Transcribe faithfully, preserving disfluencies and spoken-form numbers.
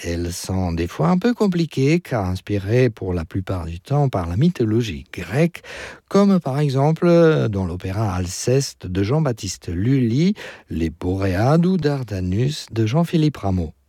Elles sont des fois un peu compliquées car inspirées pour la plupart du temps par la mythologie grecque, comme par exemple dans l'opéra Alceste de Jean-Baptiste Lully, les Boréades ou Dardanus de Jean-Philippe Rameau.